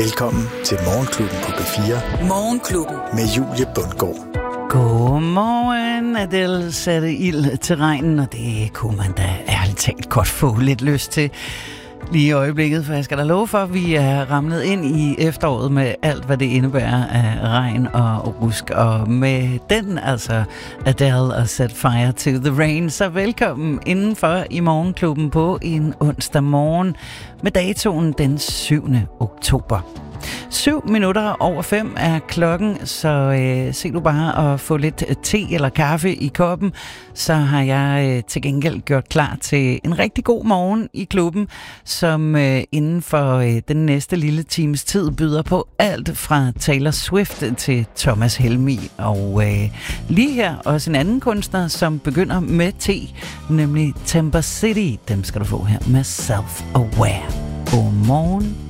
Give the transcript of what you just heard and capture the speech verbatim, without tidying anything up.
Velkommen til Morgenklubben på B fire. Morgenklubben. Med Julie Bundgaard. Godmorgen. Adele satte ild til regnen, og det kunne man da ærligt talt godt få lidt lyst til lige i øjeblikket, for jeg skal da love for, at vi er ramlet ind i efteråret med alt, hvad det indebærer af regn og rusk. Og med den, altså Adele og Set Fire to the Rain, så velkommen indenfor i Morgenklubben på en onsdag morgen med datoen den syvende oktober. Syv minutter over fem er klokken, så øh, se du bare at få lidt te eller kaffe i koppen, så har jeg øh, til gengæld gjort klar til en rigtig god morgen i klubben, som øh, inden for øh, den næste lille times tid byder på alt fra Taylor Swift til Thomas Helmig, og øh, lige her også en anden kunstner, som begynder med T, nemlig Temper City. Dem skal du få her med Self Aware. Godmorgen.